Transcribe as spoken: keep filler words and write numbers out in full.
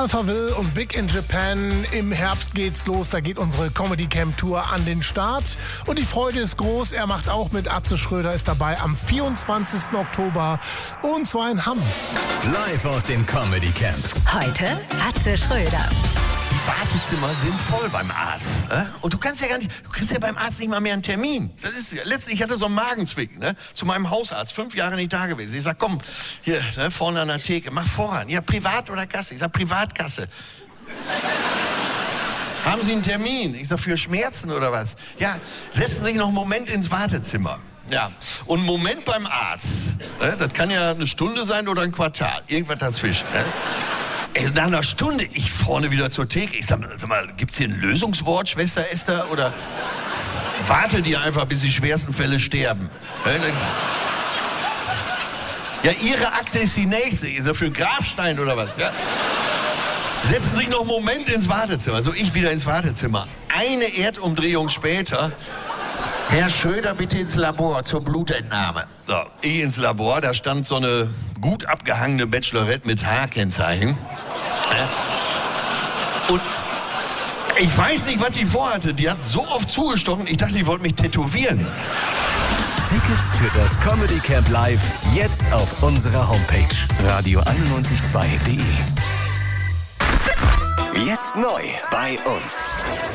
Alphaville und Big in Japan. Im Herbst geht's los. Da geht unsere Comedy Camp Tour an den Start. Und die Freude ist groß. Er macht auch mit. Atze Schröder ist dabei am vierundzwanzigsten Oktober. Und zwar in Hamm. Live aus dem Comedy Camp. Heute Atze Schröder. Die Wartezimmer sind voll beim Arzt. Ne? Und du kannst ja gar nicht, du kriegst ja beim Arzt nicht mal mehr einen Termin. Das ist, letztlich, ich hatte so einen Magenzwicken, ne? Zu meinem Hausarzt, fünf Jahre nicht da gewesen. Ich sag, komm, hier, ne, vorne an der Theke, mach voran. Ja, Privat oder Kasse? Ich sag, Privatkasse. Haben Sie einen Termin? Ich sag, für Schmerzen oder was? Ja, setzen Sie sich noch einen Moment ins Wartezimmer. Ja, und einen Moment beim Arzt. Ne? Das kann ja eine Stunde sein oder ein Quartal. Irgendwas dazwischen. Ne? Ey, nach einer Stunde, ich vorne wieder zur Theke. Ich sag, sag mal, gibt's hier ein Lösungswort, Schwester Esther? Oder wartet ihr einfach, bis die schwersten Fälle sterben? Ja, Ihre Akte ist die nächste. Ist das für einen Grabstein oder was? Ja? Setzen Sie sich noch einen Moment ins Wartezimmer. Also ich wieder ins Wartezimmer. Eine Erdumdrehung später. Herr Schröder, bitte ins Labor zur Blutentnahme. So, ich ins Labor, da stand so eine gut abgehangene Bachelorette mit H-Kennzeichen. Und ich weiß nicht, was die vorhatte. Die hat so oft zugestochen, ich dachte, die wollte mich tätowieren. Tickets für das Comedy Camp Live jetzt auf unserer Homepage radio einundneunzig Komma zwei punkt de. Jetzt neu bei uns.